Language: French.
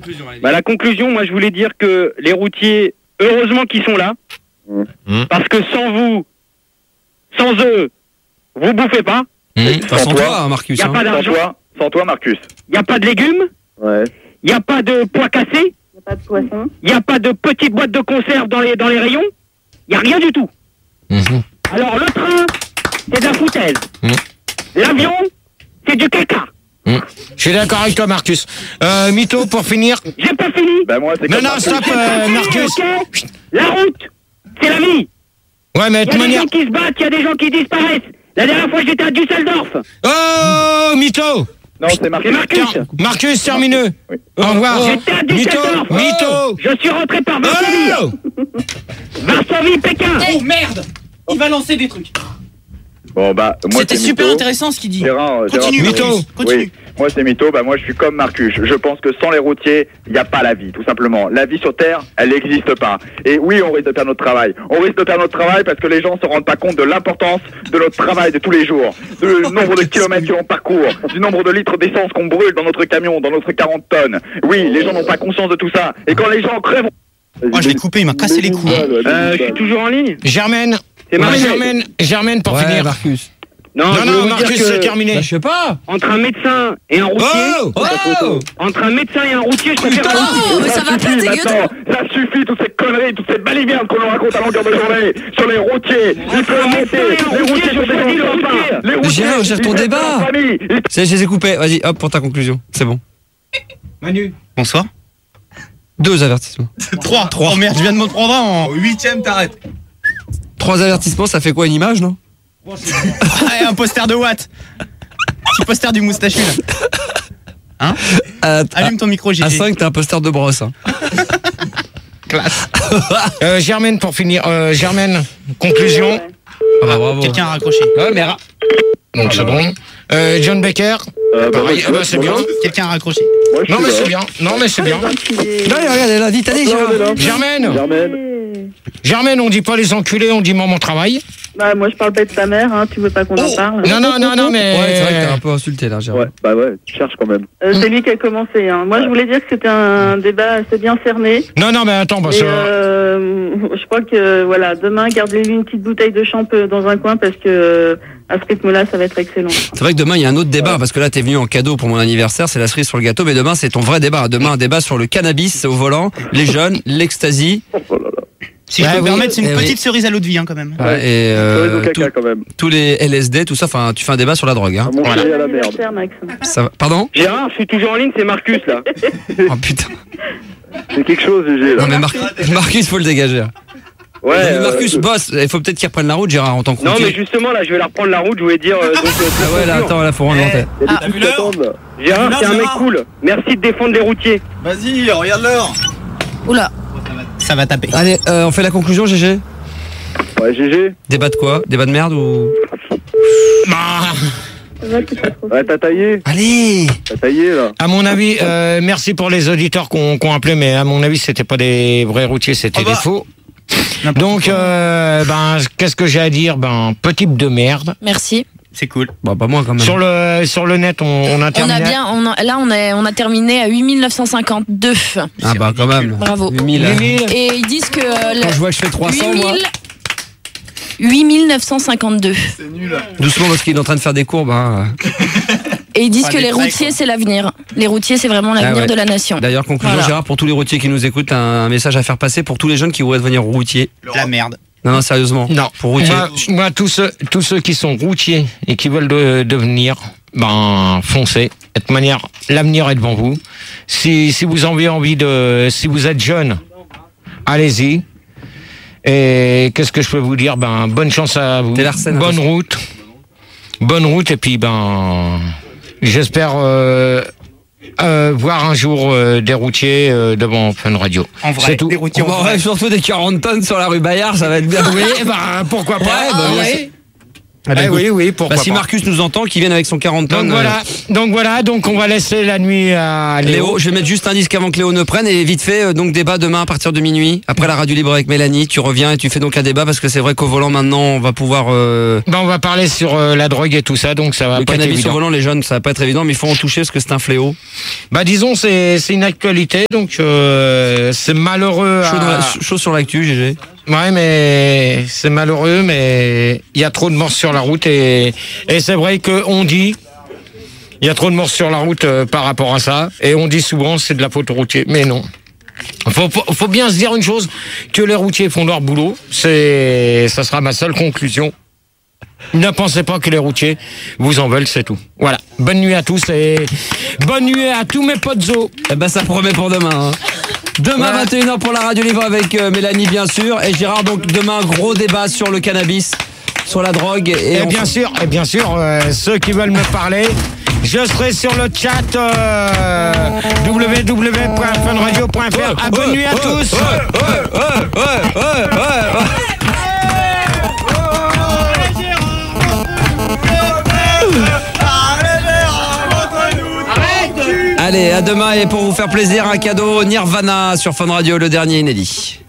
conclusion, allez. La conclusion, moi je voulais dire que les routiers, heureusement qu'ils sont là, parce que sans eux, vous bouffez pas. Sans toi, Marcus. Il n'y a pas d'argent. Sans toi, Marcus. Il n'y a pas de légumes. Ouais. Il n'y a pas de pois cassés. Il n'y a pas de poisson. Il n'y a pas de petites boîtes de conserve dans les rayons. Il n'y a rien du tout. Alors le train, c'est de la foutaise. L'avion, c'est du caca. Je suis d'accord avec toi, Marcus. Mytho, pour finir. J'ai pas fini. Moi, c'est Non, stop, Marcus. Okay. La route, c'est la vie. Ouais, mais de toute Il y a des manière. gens qui se battent, il y a des gens qui disparaissent. La dernière fois, j'étais à Düsseldorf. Oh, Mytho. Non, c'est Marcus. C'est Marcus. Marcus, termineux. Au revoir. J'étais à Düsseldorf. Mytho. Je suis rentré par Varsovie. Varsovie, Pékin. Oh merde! Il va lancer des trucs. Bon, moi, C'était c'est super Mytho. intéressant ce qu'il dit. Continue, Mytho. Continue. Oui, moi c'est Mytho, moi je suis comme Marcus. Je pense que sans les routiers, il n'y a pas la vie, tout simplement. La vie sur Terre, elle n'existe pas. Et oui, on risque de perdre notre travail. On risque de perdre notre travail parce que les gens ne se rendent pas compte de l'importance de notre travail de tous les jours, du nombre de kilomètres que l'on parcourt, du nombre de litres d'essence qu'on brûle dans notre camion, dans notre 40 tonnes. Oui, les gens n'ont pas conscience de tout ça. Et quand les gens crèvent... Oh, je l'ai coupé, il m'a cassé les couilles. Je suis toujours en ligne. Germaine. C'est Germaine, pour finir. Marcus. Non, Marcus, c'est terminé. Je sais pas. Entre un médecin et un routier. Entre un médecin et un routier, je préfère un routier. Oh, mais ça va pas, t'es maintenant, ça suffit, toutes ces conneries, toutes ces balivernes qu'on nous raconte à longueur de journée sur les routiers. Il faut arrêter. Les routiers sont des enfants. Les routiers, Gérard, gère ton débat. Je les ai coupés. Vas-y, hop, pour ta conclusion. C'est bon. Manu. Bonsoir. 2 avertissements. 3. Oh merde, je viens de me prendre un en... Au 8ème, t'arrêtes. 3 avertissements, ça fait quoi, une image, non? Un poster de Watt. Petit poster du moustachu là. Hein? Allume ton micro, Gigi. À 5, t'as un poster de brosse. Hein. Classe. Germaine, pour finir. Germaine, conclusion. Ah bah bravo. Quelqu'un a raccroché. Ouais, mais donc c'est bon. John Baker. Pareil, c'est bien. Quelqu'un a raccroché. Non, mais c'est bien. Non, mais c'est bien. Non, regardez là, vite, allez, Germaine, on dit pas les enculés, on dit maman travaille. Bah, moi, je parle pas de ta mère, hein. Tu veux pas qu'on en parle? Non, mais. Ouais, c'est vrai que t'as un peu insulté là, Gérard. Ouais, tu cherches quand même. C'est lui qui a commencé, hein. Moi, je voulais dire que c'était un débat assez bien cerné. Non, mais attends, parce Et, que. je crois que, voilà, demain, gardez-lui une petite bouteille de champ dans un coin parce que, à ce rythme-là, ça va être excellent. C'est vrai que demain, il y a un autre débat, parce que là, t'es venu en cadeau pour mon anniversaire, c'est la cerise sur le gâteau, mais demain, c'est ton vrai débat. Demain, un débat sur le cannabis au volant, les jeunes, l'ecstasy. Si je peux me permettre, c'est une petite cerise à l'eau de vie, hein, quand même. Ouais, et quand même. tous les LSD, tout ça, enfin, tu fais un débat sur la drogue. Hein. Voilà. À la merde. Ça va. Pardon? Gérard, je suis toujours en ligne, c'est Marcus là. Oh putain. C'est quelque chose, Gégé, là. Non, mais Marcus, faut le dégager. Ouais. Mais Marcus, boss, il faut peut-être qu'il reprenne la route, Gérard, en tant que Non, routier. mais justement, là, je vais la reprendre la route, je voulais dire. Ah ouais, là, attends, là, faut rendre l'antenne. Gérard, t'es un mec cool. Merci de défendre les routiers. Vas-y, regarde l'heure. Oula. Ça va taper. Allez, on fait la conclusion, GG? Ouais, GG. Débat de quoi? Débat de merde ou? Ouais, t'as taillé. Allez. T'as taillé, là. À mon avis, merci pour les auditeurs qu'on appelé, mais à mon avis, c'était pas des vrais routiers, c'était des faux. Donc, qu'est-ce que j'ai à dire? Petit de merde. Merci. C'est cool. Bon, pas moi quand même. Sur le net, on a terminé. On a terminé à 8952. Ah bah quand même. Bravo. 8000. Et ils disent que Quand je vois que je fais 300, moi. 8952. C'est nul. Doucement parce qu'il est en train de faire des courbes. Hein. Et ils disent que les routiers, c'est l'avenir. Les routiers, c'est vraiment l'avenir de la nation. D'ailleurs, conclusion, Voilà. Gérard, pour tous les routiers qui nous écoutent, un message à faire passer pour tous les jeunes qui voudraient devenir routiers. La merde. Non, sérieusement. Non, pour routier. Moi, tous ceux qui sont routiers et qui veulent devenir, foncez. De toute manière, l'avenir est devant vous. Si vous avez envie si vous êtes jeune, allez-y. Et qu'est-ce que je peux vous dire? Bonne chance à vous. Bonne route. Bonne route, et puis, j'espère, voir un jour des routiers devant Fun Radio. En vrai, c'est tout. des routiers en vrai. Surtout des 40 tonnes sur la rue Bayard, ça va être bien. Oui, pourquoi pas. Ouais, Oui, pourquoi si pas. Marcus nous entend, qu'il vienne avec son 40 tonnes. Donc on va laisser la nuit à Léo. Je vais mettre juste un disque avant que Léo ne prenne et vite fait, donc débat demain à partir de minuit. Après la radio libre avec Mélanie, tu reviens et tu fais donc un débat parce que c'est vrai qu'au volant maintenant on va pouvoir... on va parler sur la drogue et tout ça, donc ça va le pas être cannabis évident. au volant, les jeunes, ça va pas être évident, mais il faut en toucher parce que c'est un fléau. Disons, c'est une actualité, donc c'est malheureux. Chaud sur l'actu, GG. Ouais, mais c'est malheureux, mais il y a trop de morts sur la route et c'est vrai qu'on dit il y a trop de morts sur la route par rapport à ça et on dit souvent c'est de la faute aux routiers, mais non. Faut bien se dire une chose, que les routiers font leur boulot, ça sera ma seule conclusion. Ne pensez pas que les routiers vous en veulent, c'est tout. Voilà. Bonne nuit à tous et bonne nuit à tous mes potes zo. Ça promet pour demain. Hein. Demain, voilà. 21h pour la radio libre avec Mélanie, bien sûr. Et Gérard, donc demain, gros débat sur le cannabis, sur la drogue. Et bien sûr, ceux qui veulent me parler, je serai sur le chat www.funradio.fr. Bonne nuit à tous. Allez, à demain et pour vous faire plaisir, un cadeau Nirvana sur Fun Radio, le dernier inédit.